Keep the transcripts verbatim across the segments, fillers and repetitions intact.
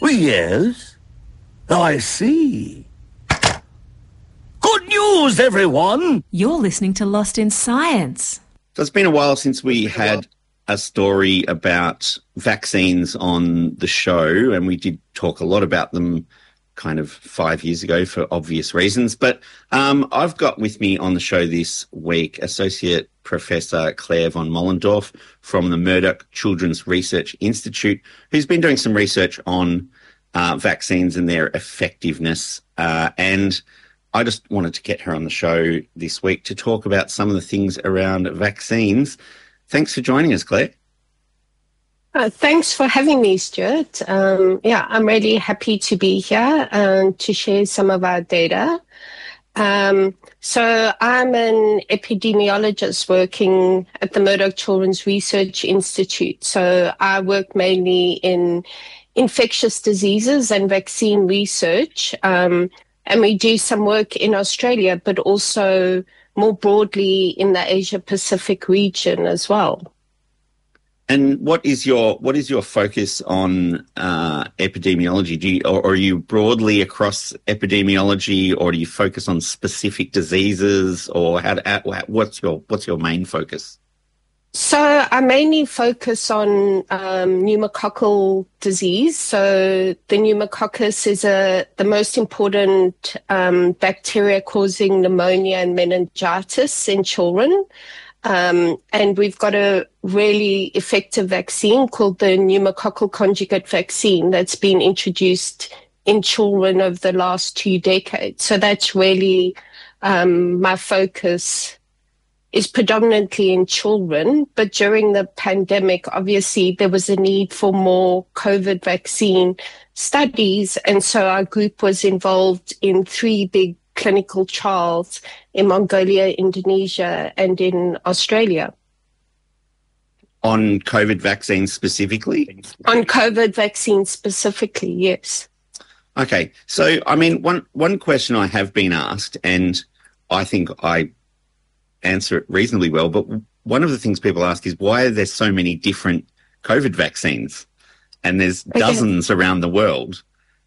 Yes, I see. Good news, everyone! You're listening to Lost in Science. So it's been a while since we had a story about vaccines on the show, and we did talk a lot about them kind of five years ago for obvious reasons. But um, I've got with me on the show this week Associate Professor Claire von Mollendorf from the Murdoch Children's Research Institute, who's been doing some research on uh, vaccines and their effectiveness. Uh, and I just wanted to get her on the show this week to talk about some of the things around vaccines. Thanks for joining us, Claire. Uh, thanks for having me, Stuart. Um, yeah, I'm really happy to be here and to share some of our data. Um, so I'm an epidemiologist working at the Murdoch Children's Research Institute. So I work mainly in infectious diseases and vaccine research. Um, and we do some work in Australia, but also more broadly in the Asia-Pacific region as well. And what is your what is your focus on uh, epidemiology? Do you, or, or are you broadly across epidemiology, or do you focus on specific diseases, or how, how, what's your what's your main focus? So I mainly focus on um, pneumococcal disease. So the pneumococcus is a, the most important um, bacteria causing pneumonia and meningitis in children. Um, and we've got a really effective vaccine called the pneumococcal conjugate vaccine that's been introduced in children over the last two decades. So that's really um, my focus is predominantly in children. But during the pandemic, obviously, there was a need for more COVID vaccine studies. And so our group was involved in three big clinical trials in Mongolia, Indonesia, and in Australia. On COVID vaccines specifically? On COVID vaccines specifically, yes. Okay. So, I mean, one, one question I have been asked, and I think I answer it reasonably well, but one of the things people ask is, why are there so many different COVID vaccines? And there's okay. dozens around the world.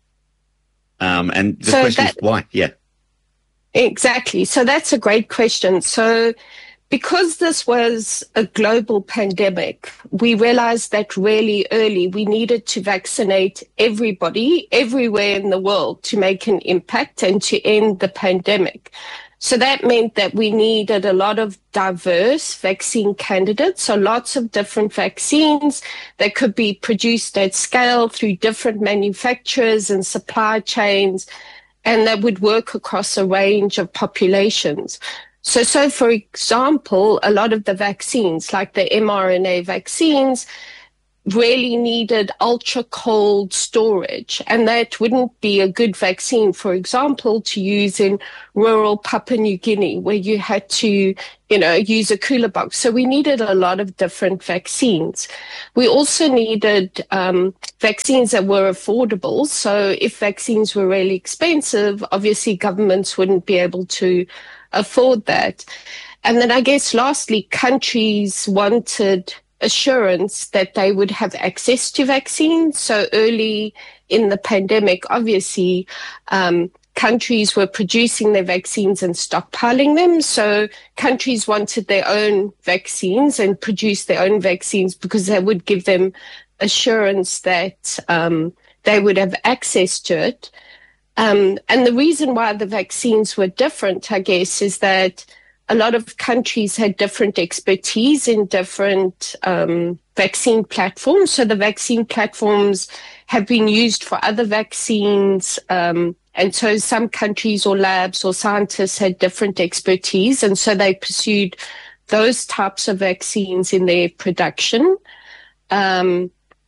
Um, and the so question that- is why? Yeah. Exactly. So that's a great question. So because this was a global pandemic, we realized that really early we needed to vaccinate everybody everywhere in the world to make an impact and to end the pandemic. So that meant that we needed a lot of diverse vaccine candidates, so lots of different vaccines that could be produced at scale through different manufacturers and supply chains, and that would work across a range of populations. So, so for example, a lot of the vaccines, like the mRNA vaccines, really needed ultra cold storage, and that wouldn't be a good vaccine, for example, to use in rural Papua New Guinea, where you had to, you know, use a cooler box. So we needed a lot of different vaccines. We also needed um, vaccines that were affordable. So if vaccines were really expensive, obviously governments wouldn't be able to afford that. And then I guess lastly, countries wanted assurance that they would have access to vaccines. So early in the pandemic, obviously, um, countries were producing their vaccines and stockpiling them. So countries wanted their own vaccines and produced their own vaccines because that would give them assurance that um, they would have access to it. Um, and the reason why the vaccines were different, I guess, is that a lot of countries had different expertise in different um, vaccine platforms. So the vaccine platforms have been used for other vaccines. Um, and so some countries or labs or scientists had different expertise. And so they pursued those types of vaccines in their production. Um,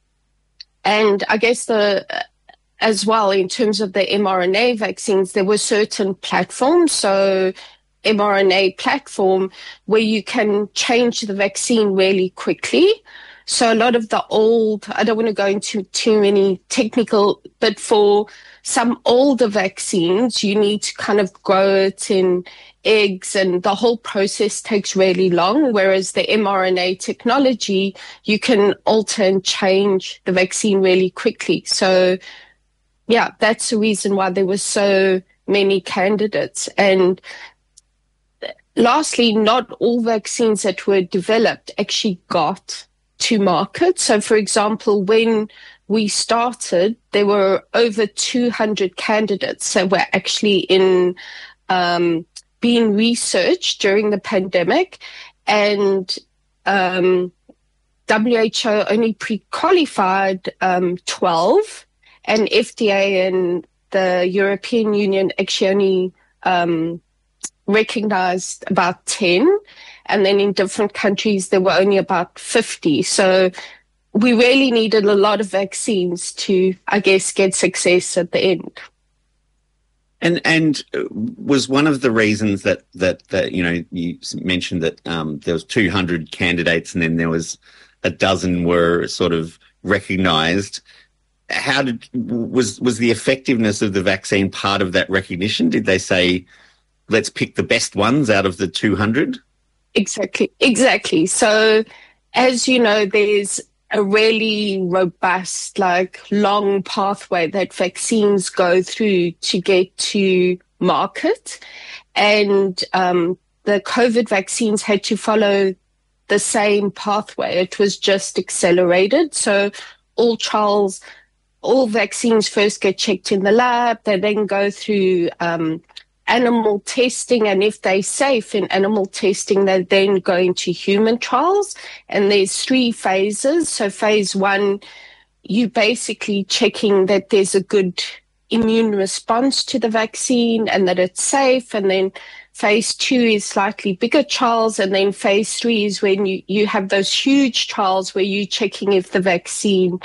and I guess the as well, in terms of the mRNA vaccines, there were certain platforms. So mRNA platform where you can change the vaccine really quickly. So a lot of the old, I don't want to go into too many technical, but for some older vaccines, you need to kind of grow it in eggs and the whole process takes really long. Whereas the mRNA technology, you can alter and change the vaccine really quickly. So yeah, that's the reason why there were so many candidates. And lastly, not all vaccines that were developed actually got to market. So, for example, when we started, there were over two hundred candidates that were actually in um, being researched during the pandemic, and um, W H O only pre-qualified um, twelve, and F D A and the European Union actually only um, recognized about ten, and then in different countries there were only about fifty. So we really needed a lot of vaccines to, I guess, get success at the end. And and was one of the reasons that that, that you know, you mentioned that um, there was two hundred candidates and then there was a dozen were sort of recognised. How did was was the effectiveness of the vaccine part of that recognition? Did they say, let's pick the best ones out of the two hundred? Exactly, exactly. So, as you know, there's a really robust, like long pathway that vaccines go through to get to market. And um, the COVID vaccines had to follow the same pathway. It was just accelerated. So all trials, all vaccines first get checked in the lab. They then go through um, animal testing, and if they're safe in animal testing, they then go into human trials. And there's three phases. So phase one, you basically checking that there's a good immune response to the vaccine and that it's safe. And then phase two is slightly bigger trials. And then phase three is when you, you have those huge trials where you're checking if the vaccine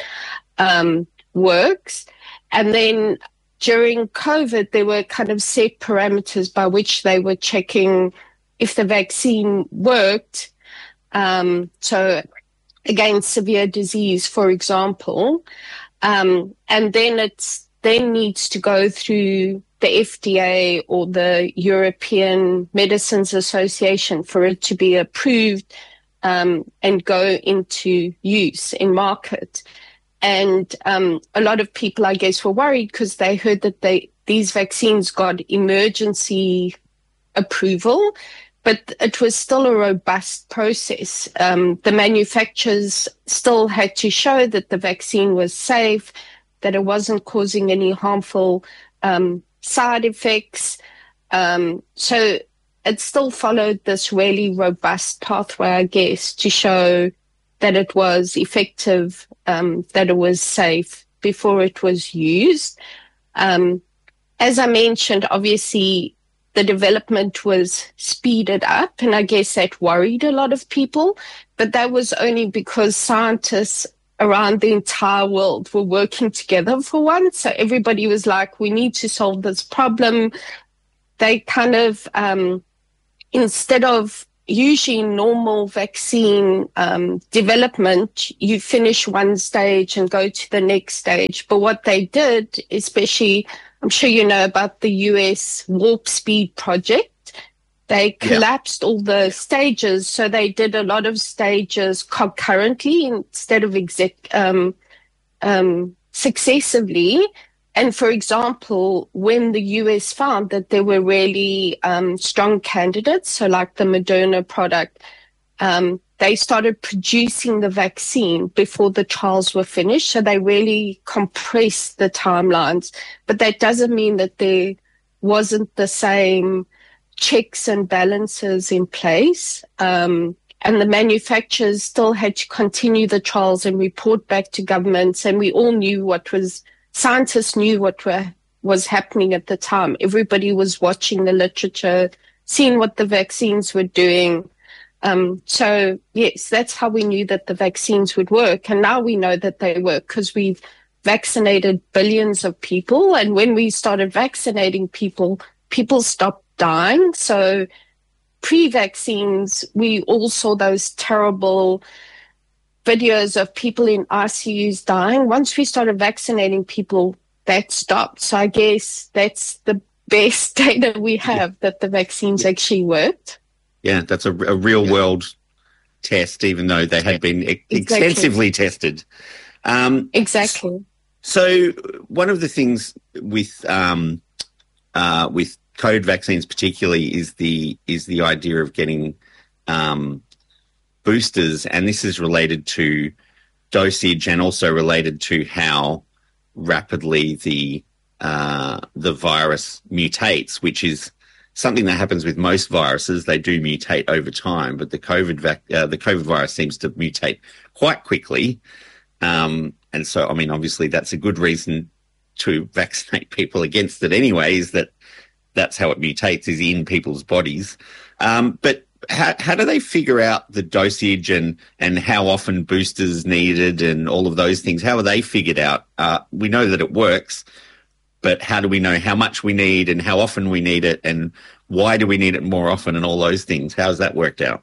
um, works. And then during COVID, there were kind of set parameters by which they were checking if the vaccine worked. Um, so against severe disease, for example. Um, and then it's then needs to go through the F D A or the European Medicines Association for it to be approved um, and go into use in market. And um, a lot of people, I guess, were worried because they heard that they these vaccines got emergency approval, but it was still a robust process. Um, the manufacturers still had to show that the vaccine was safe, that it wasn't causing any harmful um, side effects. Um, so it still followed this really robust pathway, I guess, to show that it was effective, um, that it was safe before it was used. Um, as I mentioned, obviously, the development was speeded up, and I guess that worried a lot of people, but that was only because scientists around the entire world were working together for once. So everybody was like, we need to solve this problem. They kind of, um, instead of usually normal vaccine um, development, you finish one stage and go to the next stage. But what they did, especially, I'm sure you know about the U S Warp Speed project, they collapsed yeah. all the stages. So they did a lot of stages concurrently instead of exec, um, um, successively. And for example, when the U S found that there were really um, strong candidates, so like the Moderna product, um, they started producing the vaccine before the trials were finished. So they really compressed the timelines. But that doesn't mean that there wasn't the same checks and balances in place. Um, and the manufacturers still had to continue the trials and report back to governments. And we all knew what was Scientists knew what were, was happening at the time. Everybody was watching the literature, seeing what the vaccines were doing. Um, so, yes, that's how we knew that the vaccines would work. And now we know that they work because we've vaccinated billions of people. And when we started vaccinating people, people stopped dying. So pre-vaccines, we all saw those terrible videos of people in I C Us dying. Once we started vaccinating people, that stopped. So I guess that's the best data we have, that the vaccines actually worked. Yeah, that's a, a real world test, even though they had been e- exactly. extensively tested. Um, exactly. So one of the things with um, uh, with COVID vaccines, particularly, is the is the idea of getting um, boosters, and this is related to dosage and also related to how rapidly the uh, the virus mutates, which is something that happens with most viruses. They do mutate over time, but the COVID vac- uh, the COVID virus seems to mutate quite quickly. Um, and so, I mean, obviously that's a good reason to vaccinate people against it anyway, is that that's how it mutates, is in people's bodies. Um, but how, how do they figure out the dosage and, and how often boosters needed and all of those things? How are they figured out? Uh, we know that it works, but how do we know how much we need and how often we need it and why do we need it more often and all those things? How's that worked out?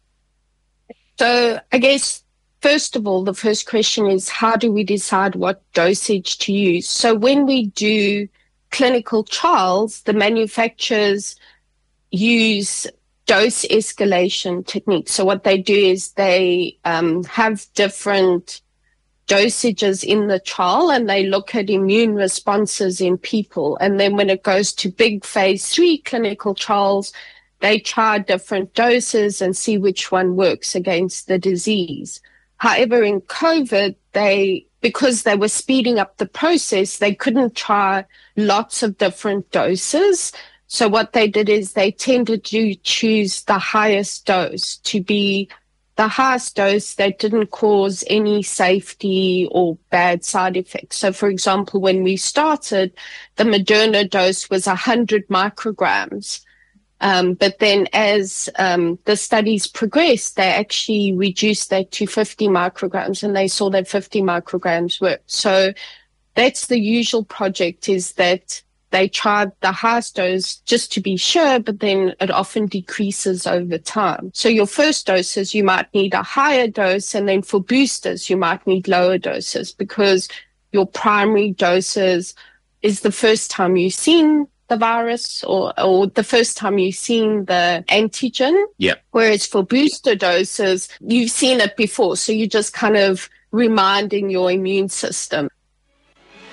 So I guess, first of all, the first question is, how do we decide what dosage to use? So when we do clinical trials, the manufacturers use dose escalation techniques. So what they do is they um, have different dosages in the trial and they look at immune responses in people. And then when it goes to big phase three clinical trials, they try different doses and see which one works against the disease. However, in COVID, they, because they were speeding up the process, they couldn't try lots of different doses. So what they did is they tended to choose the highest dose to be the highest dose that didn't cause any safety or bad side effects. So, for example, when we started, the Moderna dose was one hundred micrograms. Um, but then as um, the studies progressed, they actually reduced that to fifty micrograms, and they saw that fifty micrograms worked. So that's the usual project, is that they tried the highest dose just to be sure, but then it often decreases over time. So your first doses, you might need a higher dose, and then for boosters, you might need lower doses, because your primary doses is the first time you've seen the virus or, or the first time you've seen the antigen. Yeah. Whereas for booster doses, you've seen it before. So you're just kind of reminding your immune system.